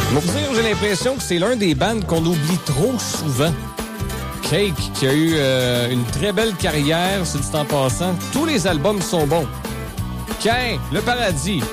Je vais vous dire, j'ai l'impression que c'est l'un des bands qu'on oublie trop souvent. Cake, qui a eu une très belle carrière, c'est du temps passant. Tous les albums sont bons. Cain, Le Paradis,